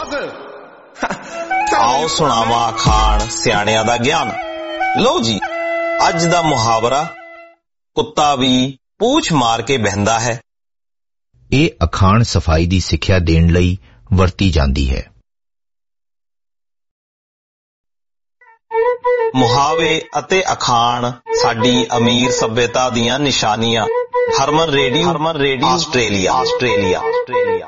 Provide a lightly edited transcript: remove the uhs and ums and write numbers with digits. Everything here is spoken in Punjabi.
आओ सुणावा अखाण सियाणियां दा ज्ञान। लो जी, अज दा मुहावरा कुत्ता भी पूछ मार के बहंदा है। ਇਹ ਅਖਾਣ ਸਫਾਈ ਦੀ ਸਿੱਖਿਆ ਦੇਣ ਲਈ ਵਰਤੀ ਜਾਂਦੀ ਹੈ। ਮੁਹਾਵੇ ਅਤੇ ਅਖਾਣ ਸਾਡੀ ਅਮੀਰ ਸੱਭਿਅਤਾ ਦੀਆਂ ਨਿਸ਼ਾਨੀਆਂ। ਹਰਮਨ ਰੇਡੀਓ ਆਸਟ੍ਰੇਲੀਆ।